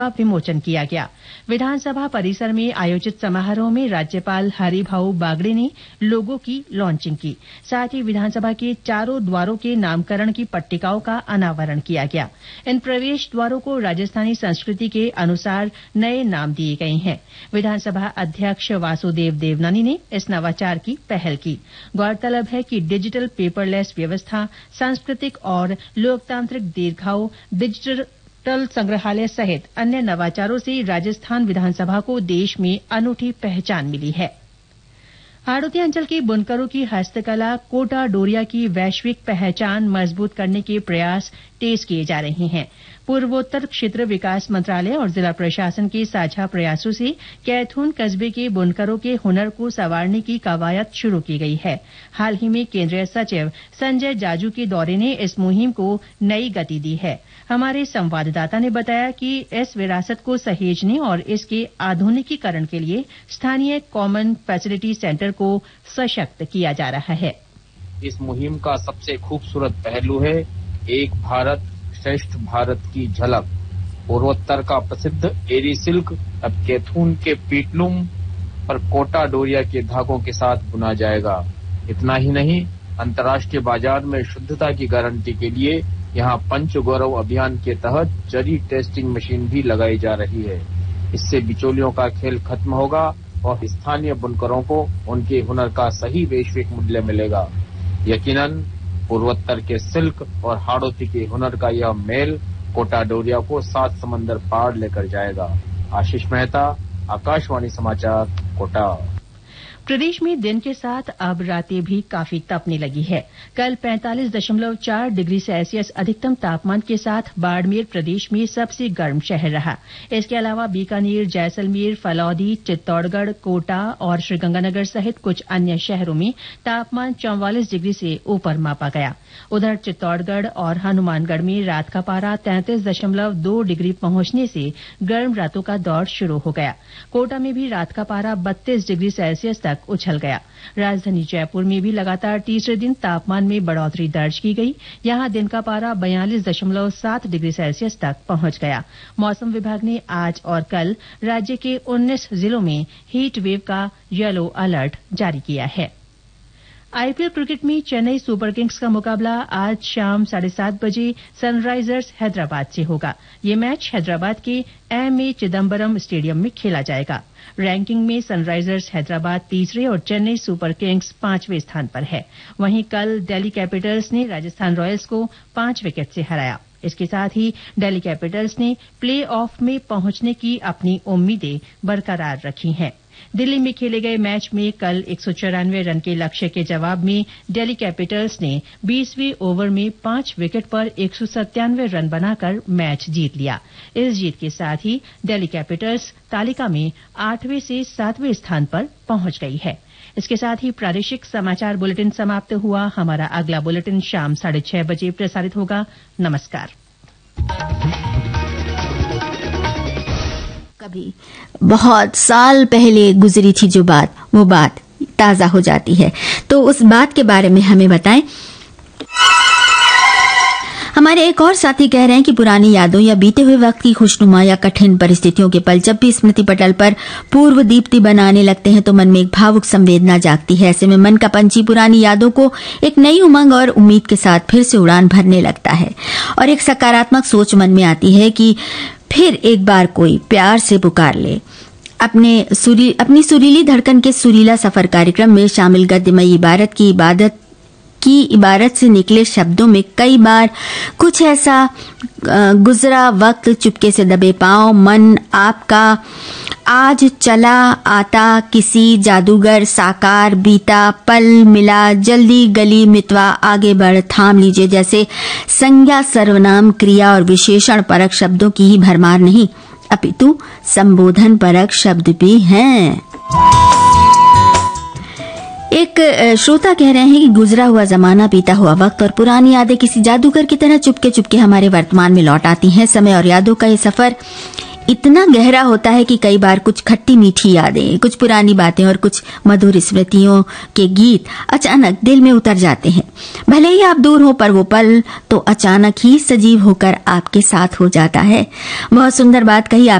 विमोचन किया गया। विधानसभा परिसर में आयोजित समारोह में राज्यपाल हरिभाऊ बागड़े ने लोगो की लॉन्चिंग की। साथ ही विधानसभा के चारों द्वारों के नामकरण की पट्टिकाओं का अनावरण किया गया। इन प्रवेश द्वारों को राजस्थानी संस्कृति के अनुसार नए नाम दिए गए हैं। विधानसभा अध्यक्ष वासुदेव देवनानी ने इस नवाचार की पहल की। गौरतलब है कि डिजिटल पेपरलेस व्यवस्था, सांस्कृतिक और लोकतांत्रिक दीर्घाओं, डिजिटल संग्रहालय सहित अन्य नवाचारों से राजस्थान विधानसभा को देश में अनूठी पहचान मिली है। हाड़ौती अंचल के बुनकरों की हस्तकला कोटा डोरिया की वैश्विक पहचान मजबूत करने के प्रयास तेज किए जा रहे हैं। पूर्वोत्तर क्षेत्र विकास मंत्रालय और जिला प्रशासन के साझा प्रयासों से कैथून कस्बे के बुनकरों के हुनर को संवारने की कवायद शुरू की गई है। हाल ही में केंद्रीय सचिव संजय जाजू के दौरे ने इस मुहिम को नई गति दी है। हमारे संवाददाता ने बताया कि इस विरासत को सहेजने और इसके आधुनिकीकरण के लिए स्थानीय कॉमन फैसिलिटी सेंटर को सशक्त किया जा रहा है। इस मुहिम का सबसे खूबसूरत पहलू है एक भारत श्रेष्ठ भारत की झलक। पूर्वोत्तर का प्रसिद्ध एरी सिल्क अब कैथून के पीटलूम पर कोटा डोरिया के धागों के साथ बुना जाएगा। इतना ही नहीं, अंतर्राष्ट्रीय बाजार में शुद्धता की गारंटी के लिए यहाँ पंच गौरव अभियान के तहत जरी टेस्टिंग मशीन भी लगाई जा रही है। इससे बिचौलियों का खेल खत्म होगा और स्थानीय बुनकरों को उनके हुनर का सही वैश्विक मूल्य मिलेगा। यकीनन पूर्वोत्तर के सिल्क और हाड़ौती के हुनर का यह मेल कोटा डोरिया को 7 समंदर पार लेकर जाएगा। आशीष मेहता, आकाशवाणी समाचार, कोटा। प्रदेश में दिन के साथ अब रातें भी काफी तपने लगी है। कल 45.4 डिग्री सेल्सियस अधिकतम तापमान के साथ बाड़मेर प्रदेश में सबसे गर्म शहर रहा। इसके अलावा बीकानेर, जैसलमेर, फलौदी, चित्तौड़गढ़, कोटा और श्रीगंगानगर सहित कुछ अन्य शहरों में तापमान 44 डिग्री से ऊपर मापा गया। उधर चित्तौड़गढ़ और हनुमानगढ़ में रात का पारा 33.2 डिग्री पहुंचने से गर्म रातों का दौर शुरू हो गया। कोटा में भी रात का पारा 32 डिग्री सेल्सियस तक उछल गया। राजधानी जयपुर में भी लगातार तीसरे दिन तापमान में बढ़ोतरी दर्ज की गई। यहां दिन का पारा 42.7 डिग्री सेल्सियस तक पहुंच गया। मौसम विभाग ने आज और कल राज्य के 19 जिलों में हीट वेव का येलो अलर्ट जारी किया है। आईपीएल क्रिकेट में चेन्नई सुपर किंग्स का मुकाबला आज शाम 7:30 बजे सनराइजर्स हैदराबाद से होगा। ये मैच हैदराबाद के एमए चिदम्बरम स्टेडियम में खेला जाएगा। रैंकिंग में सनराइजर्स हैदराबाद तीसरे और चेन्नई सुपर किंग्स 5वें स्थान पर है। वहीं कल दिल्ली कैपिटल्स ने राजस्थान रॉयल्स को 5 विकेट से हराया। इसके साथ ही दिल्ली कैपिटल्स ने प्ले ऑफ में पहुंचने की अपनी उम्मीदें बरकरार रखी हैं। दिल्ली में खेले गए मैच में कल 194 रन के लक्ष्य के जवाब में दिल्ली कैपिटल्स ने 20वें ओवर में 5 विकेट पर 197 रन बनाकर मैच जीत लिया। इस जीत के साथ ही दिल्ली कैपिटल्स तालिका में 8वें से 7वें स्थान पर पहुंच गई है। इसके साथ ही प्रादेशिक समाचार बुलेटिन समाप्त हुआ। हमारा अगला बुलेटिन शाम 6:30 बजे प्रसारित होगा। नमस्कार। कभी बहुत साल पहले गुजरी थी जो बात, वो बात ताजा हो जाती है। तो उस बात के बारे में हमें बताएं। हमारे एक और साथी कह रहे हैं कि पुरानी यादों या बीते हुए वक्त की खुशनुमा या कठिन परिस्थितियों के पल जब भी स्मृति पटल पर पूर्व दीप्ति बनाने लगते हैं तो मन में एक भावुक संवेदना जागती है। ऐसे में मन का पंछी पुरानी यादों को एक नई उमंग और उम्मीद के साथ फिर से उड़ान भरने लगता है और एक सकारात्मक सोच मन में आती है कि फिर एक बार कोई प्यार से पुकार ले। अपनी सुरीली धड़कन के सुरीला सफर कार्यक्रम में शामिल गद्यमयी इबारत से निकले शब्दों में कई बार कुछ ऐसा गुजरा वक्त, चुपके से दबे पांव, मन आपका आज चला आता, किसी जादूगर साकार बीता पल मिला, जल्दी गली मितवा आगे बढ़ थाम लीजिए जैसे संज्ञा, सर्वनाम, क्रिया और विशेषण परक शब्दों की ही भरमार नहीं अपितु संबोधन परक शब्द भी हैं। एक श्रोता कह रहे हैं कि गुजरा हुआ जमाना, बीता हुआ वक्त और पुरानी यादें किसी जादूगर की तरह चुपके चुपके हमारे वर्तमान में लौट आती हैं। समय और यादों का ये सफर इतना गहरा होता है कि कई बार कुछ खट्टी मीठी यादें, कुछ पुरानी बातें और कुछ मधुर स्मृतियों के गीत अचानक दिल में उतर जाते हैं। भले ही आप दूर हो, पर वो पल तो अचानक ही सजीव होकर आपके साथ हो जाता है। बहुत सुंदर बात कही